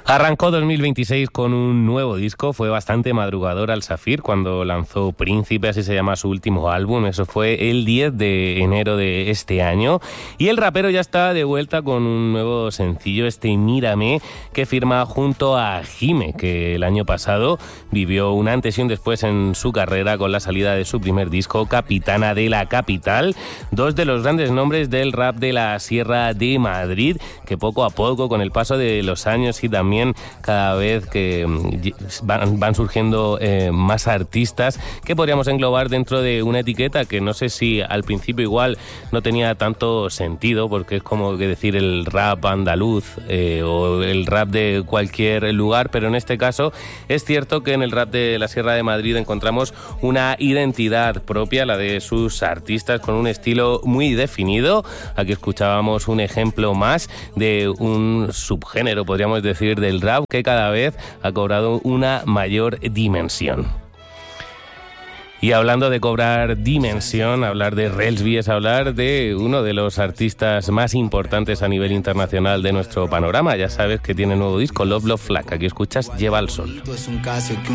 Arrancó 2026 con un nuevo disco, fue bastante madrugador Al-Safir cuando lanzó Príncipe, así se llama su último álbum, eso fue el 10 de enero de este año, y el rapero ya está de vuelta con un nuevo sencillo, Mírame, que firma junto a Jime, que el año pasado vivió un antes y un después en su carrera con la salida de su primer disco, Capitana de la Capital, dos de los grandes nombres del rap de la Sierra de Madrid, que poco a poco, con el paso de los años y también cada vez que van surgiendo más artistas que podríamos englobar dentro de una etiqueta que no sé si al principio igual no tenía tanto sentido, porque es como que decir el rap andaluz o el rap de cualquier lugar, pero en este caso es cierto que en el rap de la Sierra de Madrid encontramos una identidad propia, la de sus artistas, con un estilo muy definido. Aquí escuchábamos un ejemplo más de un subgénero, podríamos decir, del rap que cada vez ha cobrado una mayor dimensión. Y hablando de cobrar dimensión, hablar de Relsby es hablar de uno de los artistas más importantes a nivel internacional de nuestro panorama. Ya sabes que tiene nuevo disco, Love Love Flag. Aquí escuchas Lleva al Sol.